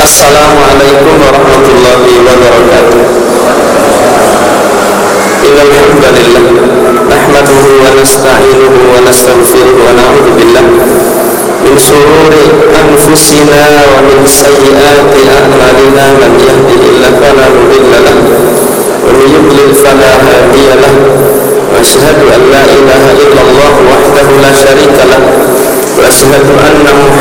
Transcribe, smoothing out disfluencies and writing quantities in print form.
Assalamualaikum warahmatullahi wabarakatuh. Innal hamdalillah nahmaduhu wa nasta'inuhu wa nastaghfiruhu wa na'udzu billah min shururi anfusina wa min sayyiati a'malina. Man yahdihillahu fala mudilla lahu wa man yudlil fala hadiya lahu. Wa asyhadu an la ilaha illallah wahdahu la syarika lahu wa asyhadu anna